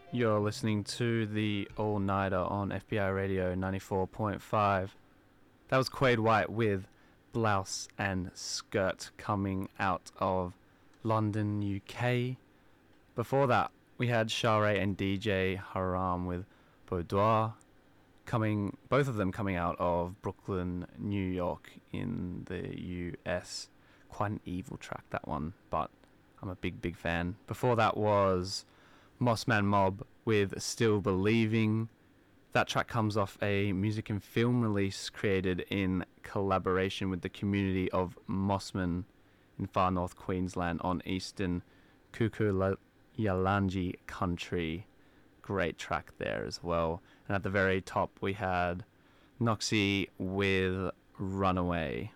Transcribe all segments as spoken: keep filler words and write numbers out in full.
You're listening to the All Nighter on F B I Radio ninety-four point five. That was Quade White with Blouse and Skirt coming out of London, U K. Before that, we had Share and D J Haram with Boudoir, coming, both of them coming out of Brooklyn, New York in the U S. Quite an evil track, that one, but I'm a big, big fan. Before that was Mossman Mob with Still Believing. That track comes off a music and film release created in collaboration with the community of Mossman in far north Queensland on eastern Kuku-Yalanji country. Great track there as well. And at the very top we had Noxie with Runaway.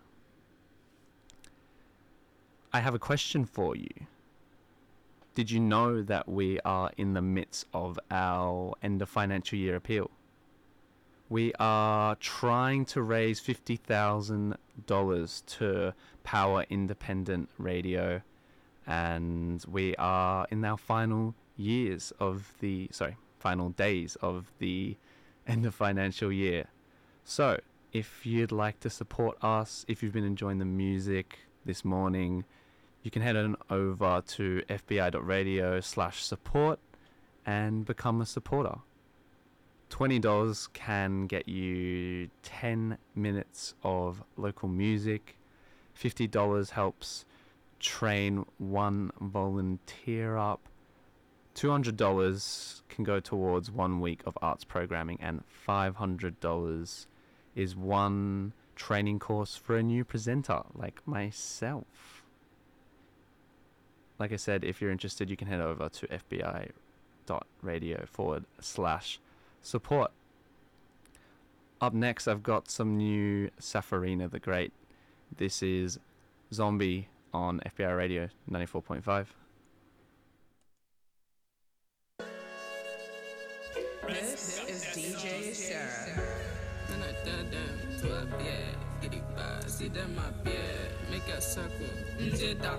I have a question for you. Did you know that we are in the midst of our end of financial year appeal? We are trying to raise fifty thousand dollars to power independent radio, and we are in our final years of the, sorry, final days of the end of financial year. So, if you'd like to support us, if you've been enjoying the music this morning, you can head on over to fbi.radio slash support and become a supporter. twenty dollars can get you ten minutes of local music. fifty dollars helps train one volunteer up. two hundred dollars can go towards one week of arts programming, and five hundred dollars is one training course for a new presenter like myself. Like I said, if you're interested, you can head over to fbi.radio forward slash support. Up next, I've got some new Safarina the Great. This is Zombie on F B I Radio ninety-four point five. This is D J Sarah.